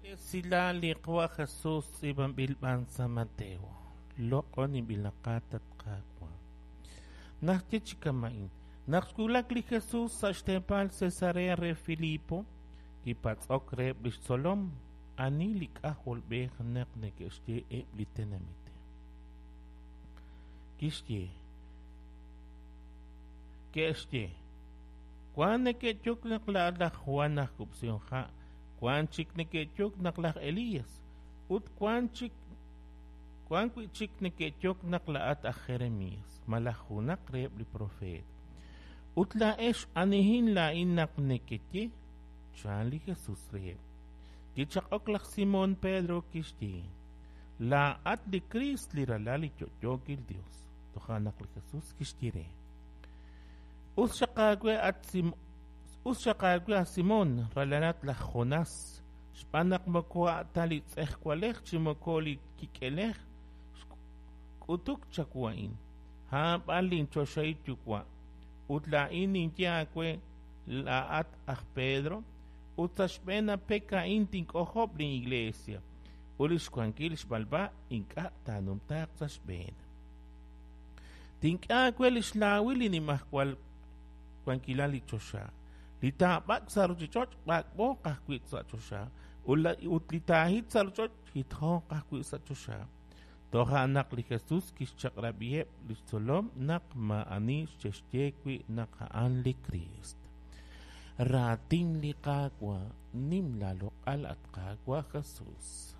Sila liqwa Jesús iban bilban sa Mateo. Loko ni bilakatat kakwa. Nakchichikamain. Nakskulak li Jesús sa Stepal Cesarea re Filipo. Kipatsok re Bistolom. Anilik ahol behanak ne kishye e blitenamite. Kishye. Kwan ne kechuk nakla Juan nakupsyon ha. Kwan chik ne kechuk nakla Elias. Ut kwan chik ne kechuk nakla at a Jeremías. Malahunak reb li profet. Ut la esh anihin la inak ne ketje. Chan li Jesus reb. Kichak oklak Simon Pedro kishti. La at di Christ li ralali chochokil Dios. Tohanak li Jesus kishtire. Usyakagwe Simon ralanat la Jonas. Spanak makwa talit ehkwalech chimokoli kikelech. Utuk chakwain. Ha balin choshay chukwa. Utla inin tiakwe la at ah Pedro. Utashpena peka intink ohoblin iglesia. Ulish kwankilish balba inka tanum taksashpena. Tinka kwelish la wili ni mahkwal kwankilali chosha. Lita bak saruchichoch bak bo kahkwit sa chosha. Utlitahit saruchoch hitho kahkwit sa chosha. Toha anak li Jesus kishchak rabieb listolom nak maani sheshtekwi nak haan li Christ. Rating li kagwa nimlalok al at kagwa Jesus.